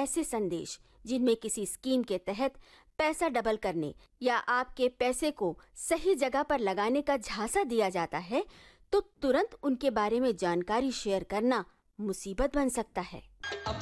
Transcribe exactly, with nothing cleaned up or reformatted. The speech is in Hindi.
ऐसे संदेश जिनमें किसी स्कीम के तहत पैसा डबल करने या आपके पैसे को सही जगह पर लगाने का झांसा दिया जाता है, तो तुरंत उनके बारे में जानकारी शेयर करना मुसीबत बन सकता है।